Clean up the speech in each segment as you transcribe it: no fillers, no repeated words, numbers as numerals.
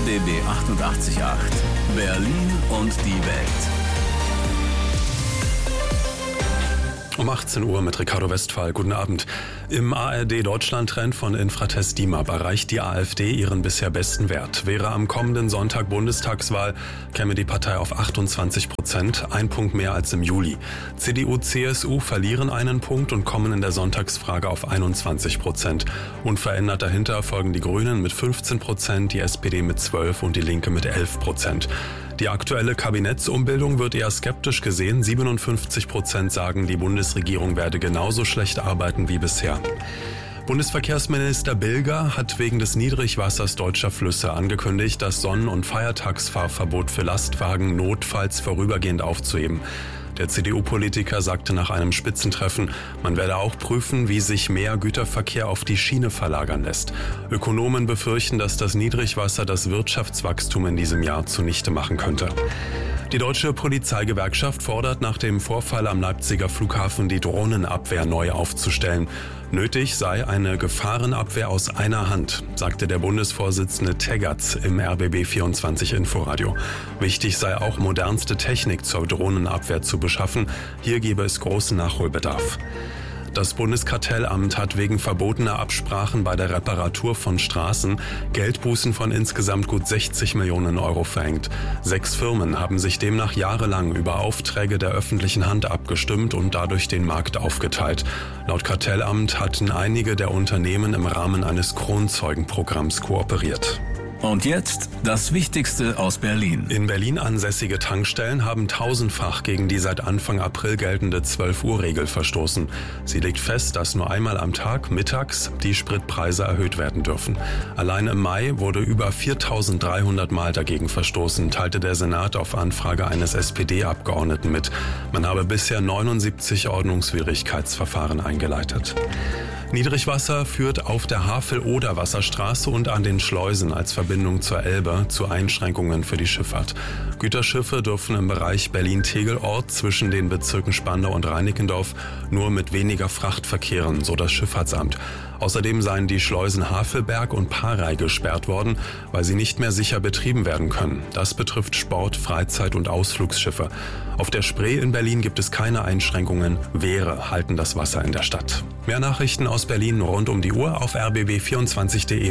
RBB 88.8 Berlin und die Welt. Um 18 Uhr mit Ricardo Westphal. Guten Abend. Im ARD-Deutschland-Trend von Infratest DIMAP erreicht die AfD ihren bisher besten Wert. Wäre am kommenden Sonntag Bundestagswahl, käme die Partei auf 28%, ein Punkt mehr als im Juli. CDU, CSU verlieren einen Punkt und kommen in der Sonntagsfrage auf 21%. Unverändert dahinter folgen die Grünen mit 15%, die SPD mit 12% und die Linke mit 11%. Die aktuelle Kabinettsumbildung wird eher skeptisch gesehen. 57% sagen, die Bundesregierung werde genauso schlecht arbeiten wie bisher. Bundesverkehrsminister Bilger hat wegen des Niedrigwassers deutscher Flüsse angekündigt, das Sonnen- und Feiertagsfahrverbot für Lastwagen notfalls vorübergehend aufzuheben. Der CDU-Politiker sagte nach einem Spitzentreffen, man werde auch prüfen, wie sich mehr Güterverkehr auf die Schiene verlagern lässt. Ökonomen befürchten, dass das Niedrigwasser das Wirtschaftswachstum in diesem Jahr zunichte machen könnte. Die Deutsche Polizeigewerkschaft fordert nach dem Vorfall am Leipziger Flughafen die Drohnenabwehr neu aufzustellen. Nötig sei eine Gefahrenabwehr aus einer Hand, sagte der Bundesvorsitzende Teggerts im RBB24 Inforadio. Wichtig sei auch modernste Technik zur Drohnenabwehr zu beschaffen. Hier gebe es großen Nachholbedarf. Das Bundeskartellamt hat wegen verbotener Absprachen bei der Reparatur von Straßen Geldbußen von insgesamt gut 60 Millionen Euro verhängt. 6 Firmen haben sich demnach jahrelang über Aufträge der öffentlichen Hand abgestimmt und dadurch den Markt aufgeteilt. Laut Kartellamt hatten einige der Unternehmen im Rahmen eines Kronzeugenprogramms kooperiert. Und jetzt das Wichtigste aus Berlin. In Berlin ansässige Tankstellen haben tausendfach gegen die seit Anfang April geltende 12-Uhr-Regel verstoßen. Sie legt fest, dass nur einmal am Tag, mittags, die Spritpreise erhöht werden dürfen. Allein im Mai wurde über 4.300 Mal dagegen verstoßen, teilte der Senat auf Anfrage eines SPD-Abgeordneten mit. Man habe bisher 79 Ordnungswidrigkeitsverfahren eingeleitet. Niedrigwasser führt auf der Havel-Oder-Wasserstraße und an den Schleusen als Verbindung zur Elbe zu Einschränkungen für die Schifffahrt. Güterschiffe dürfen im Bereich Berlin-Tegelort zwischen den Bezirken Spandau und Reinickendorf nur mit weniger Fracht verkehren, so das Schifffahrtsamt. Außerdem seien die Schleusen Havelberg und Parey gesperrt worden, weil sie nicht mehr sicher betrieben werden können. Das betrifft Sport-, Freizeit- und Ausflugsschiffe. Auf der Spree in Berlin gibt es keine Einschränkungen. Wehre halten das Wasser in der Stadt. Mehr Nachrichten aus Berlin rund um die Uhr auf rbb24.de.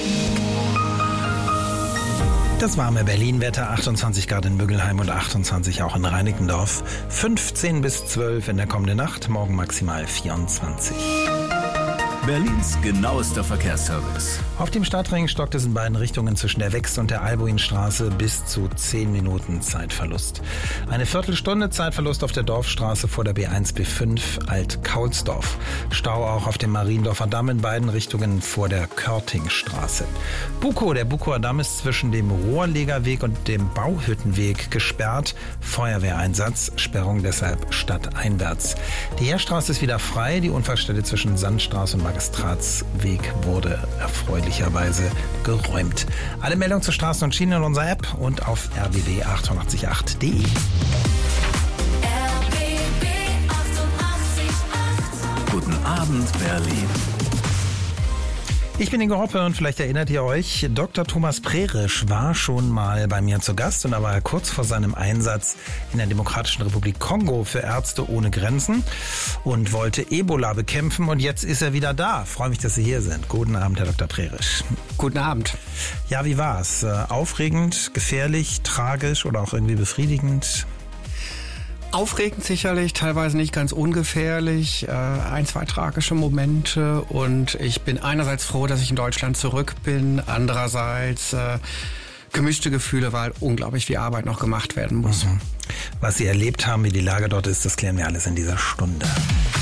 Das warme Berlin-Wetter, 28 Grad in Müggelheim und 28 auch in Reinickendorf. 15 bis 12 in der kommenden Nacht, morgen maximal 24. Berlins genauester Verkehrsservice. Auf dem Stadtring stockt es in beiden Richtungen zwischen der Wex- und der Albuinstraße bis zu 10 Minuten Zeitverlust. Eine Viertelstunde Zeitverlust auf der Dorfstraße vor der B1-B5 Alt-Kaulsdorf. Stau auch auf dem Mariendorfer Damm in beiden Richtungen vor der Körtingstraße. Bukow, der Bukower Damm ist zwischen dem Rohrlegerweg und dem Bauhüttenweg gesperrt. Feuerwehreinsatz, Sperrung deshalb stadteinwärts. Die Heerstraße ist wieder frei, die Unfallstelle zwischen Sandstraße und Magistratsweg wurde erfreulicherweise geräumt. Alle Meldungen zu Straßen und Schienen in unserer App und auf rbb888.de. Guten Abend, Berlin. Ich bin Ingo Hoppe und vielleicht erinnert ihr euch, Dr. Thomas Prerisch war schon mal bei mir zu Gast und da war er kurz vor seinem Einsatz in der Demokratischen Republik Kongo für Ärzte ohne Grenzen und wollte Ebola bekämpfen und jetzt ist er wieder da. Freue mich, dass Sie hier sind. Guten Abend, Herr Dr. Prerisch. Guten Abend. Ja, wie war's? Aufregend, gefährlich, tragisch oder auch irgendwie befriedigend? Aufregend sicherlich, teilweise nicht ganz ungefährlich, 1, 2 tragische Momente und ich bin einerseits froh, dass ich in Deutschland zurück bin, andererseits gemischte Gefühle, weil unglaublich viel Arbeit noch gemacht werden muss. Was Sie erlebt haben, wie die Lage dort ist, das klären wir alles in dieser Stunde.